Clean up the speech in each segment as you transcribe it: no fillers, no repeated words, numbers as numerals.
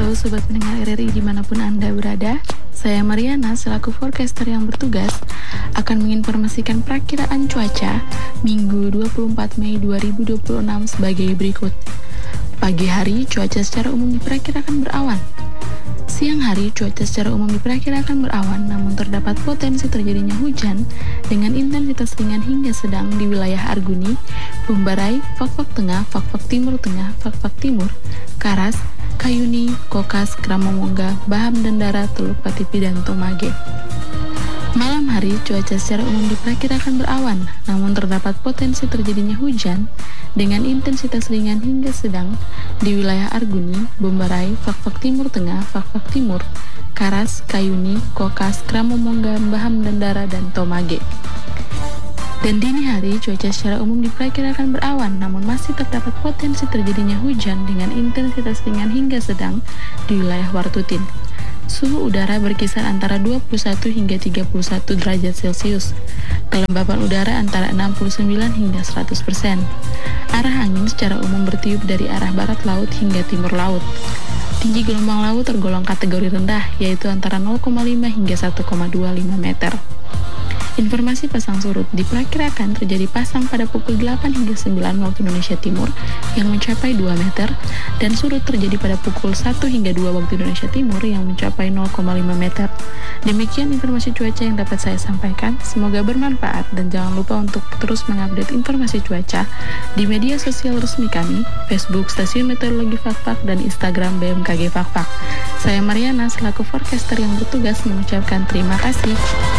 Halo Sobat pendengar RRI dimanapun Anda berada. Saya Mariana selaku forecaster yang bertugas akan menginformasikan perakiraan cuaca Minggu 24 Mei 2026 sebagai berikut. Pagi hari cuaca secara umum diperkirakan berawan. Siang hari cuaca secara umum diperkirakan berawan, namun terdapat potensi terjadinya hujan dengan intensitas ringan hingga sedang di wilayah Arguni, Bumbarai, Fakfak Tengah, Fakfak Timur Tengah, Fakfak Timur, Karas, Kayuni, Kokas, Kramomongga, Baham Dendara, Teluk Patipi, dan Tomage. Malam hari cuaca secara umum diperkirakan berawan, namun terdapat potensi terjadinya hujan dengan intensitas ringan hingga sedang di wilayah Arguni, Bumbarai, Fakfak Timur Tengah, Fakfak Timur, Karas, Kayuni, Kokas, Kramomongga, Baham Dendara, dan Tomage. Dan dini hari cuaca secara umum diperkirakan berawan, namun masih terdapat potensi terjadinya hujan dengan intensitas ringan hingga sedang di wilayah Wartutin. Suhu udara berkisar antara 21 hingga 31 derajat Celcius. Kelembapan udara antara 69 hingga 100%. Arah angin secara umum bertiup dari arah barat laut hingga timur laut. Tinggi gelombang laut tergolong kategori rendah, yaitu antara 0,5 hingga 1,25 meter. Informasi pasang surut diperkirakan terjadi pasang pada pukul 8 hingga 9 waktu Indonesia Timur yang mencapai 2 meter, dan surut terjadi pada pukul 1 hingga 2 waktu Indonesia Timur yang mencapai 0,5 meter. Demikian informasi cuaca yang dapat saya sampaikan, semoga bermanfaat, dan jangan lupa untuk terus mengupdate informasi cuaca di media sosial resmi kami, Facebook Stasiun Meteorologi Fakfak dan Instagram BMKG Fakfak. Saya Mariana selaku forecaster yang bertugas mengucapkan terima kasih.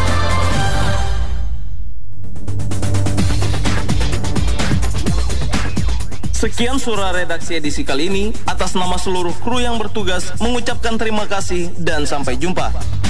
Sekian suara redaksi edisi kali ini. Atas nama seluruh kru yang bertugas mengucapkan terima kasih dan sampai jumpa.